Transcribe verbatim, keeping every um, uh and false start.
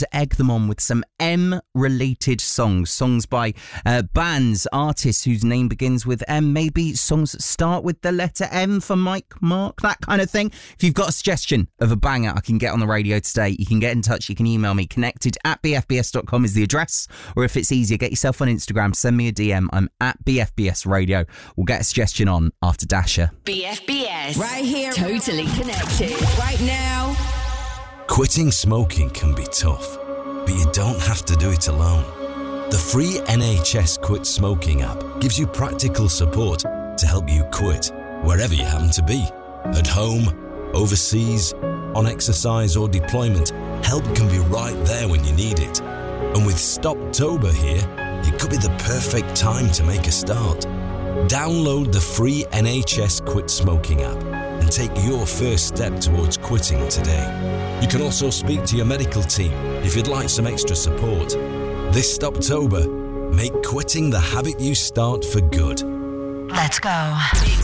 to egg them on with some M-related songs. Songs by uh, bands, artists whose name begins with M. Maybe songs that start with the letter M for Mike, Mark, that kind of thing. If you've got a suggestion of a banger I can get on the radio today, you can get in touch. You can email me. Connected at b f b s dot com is the address. Or if it's easier, get yourself on Instagram. Send me a D M. I'm at B F B S Radio. We'll get a suggestion on after Dasher. B F B S. Right here. Totally connected. Right now. Quitting smoking can be tough, but you don't have to do it alone. The free N H S Quit Smoking app gives you practical support to help you quit wherever you happen to be. At home, overseas, on exercise or deployment, help can be right there when you need it. And with Stoptober here, it could be the perfect time to make a start. Download the free N H S Quit Smoking app and take your first step towards quitting today. You can also speak to your medical team if you'd like some extra support. This Stoptober, make quitting the habit you start for good. Let's go.